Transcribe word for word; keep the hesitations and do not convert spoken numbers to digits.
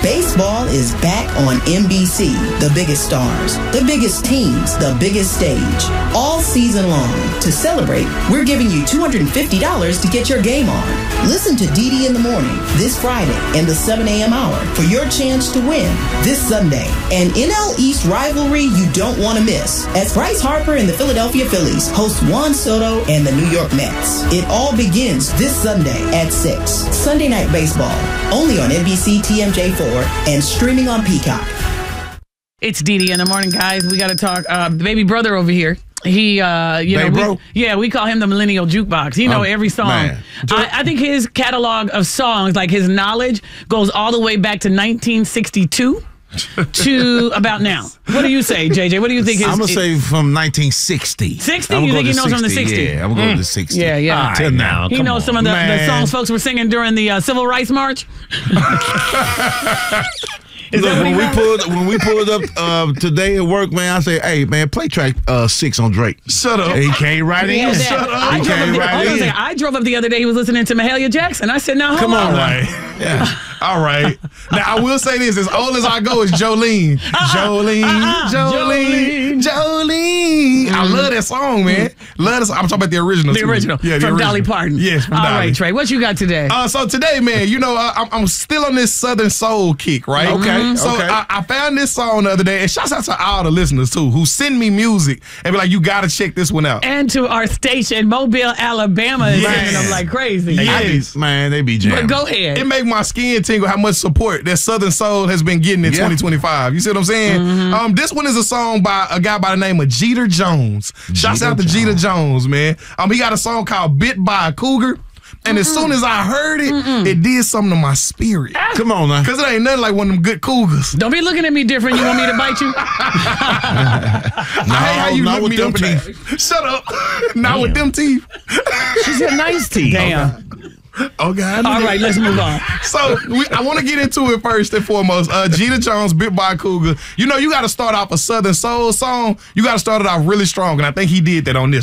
Baseball is back on N B C. The biggest stars, the biggest teams, the biggest stage. All season long. To celebrate, we're giving you two hundred fifty dollars to get your game on. Listen to D D in the Morning this Friday in the seven a.m. hour for your chance to win this Sunday. An N L East rivalry you don't want to miss, as Bryce Harper and the Philadelphia Phillies host Juan Soto and the New York Mets. It all begins this Sunday at six. Sunday Night Baseball, only on N B C T M J four and streaming on Peacock. It's D D in the Morning, guys. We got to talk. Uh, the baby brother over here. He, uh, you Babe know, bro? we, yeah, we call him the millennial jukebox. He know Oh, every song. man. I, I think his catalog of songs, like his knowledge, goes all the way back to nineteen sixty-two to about now. What do you say, J J? What do you think? His, I'm gonna say from nineteen sixty. sixty? I'm You gonna think go he to knows from the sixty? Yeah, I'm gonna Mm. go to sixty. Yeah, yeah. All right, now, He come knows on. some of the, the Man. songs folks were singing during the uh, Civil Rights March. Is Look, that what he when we knows? pulled when we pulled up uh, today at work, man, I say, "Hey, man, play track uh, six on Drake." Shut up. He came right He in. had that. Shut up. I He drove, up came the, right hold on a in. second. I drove up the other day. He was listening to Mahalia Jackson. I said, "Now, hold Come on, All now. right. Yeah. All right. Now, I will say this. As old as I go, it's Jolene. Jolene, Uh-uh. Jolene, Jolene. I love that song, man. Love this. I'm talking about the original. The too. original. Yeah, the from original. Dolly Parton. Yes, from All Dolly. right, Trey. What you got today? Uh, so today, man, you know, uh, I'm, I'm still on this Southern Soul kick, right? Okay, So okay. I, I found this song the other day, and shouts out to all the listeners, too, who send me music and be like, you got to check this one out. And to our station, Mobile, Alabama, is Yes. singing them like crazy. Yes. Man, they be jamming. But go ahead. It make my skin tingle how much support that Southern Soul has been getting in Yeah. twenty twenty-five. You see what I'm saying? Mm-hmm. Um, this one is a song by a guy by the name of Jeter Jones. Shouts Jeter out to Jones. Jeter Jones, man. Um, he got a song called "Bit by a Cougar," and as soon as I heard it, it did something to my spirit. Come on now. Cause it ain't nothing like one of them good cougars. Don't be looking at me different. You want me to bite you? No, I hate how you not look with me them up at teeth. that. Shut up. Not with them teeth. She's got nice teeth. Damn. Okay. I know. All right, let's move on. So we, I want to get into it first and foremost. Uh, Jeter Jones, "Bit by a Cougar." You know, you got to start off a Southern Soul song. You got to start it off really strong, and I think he did that on this.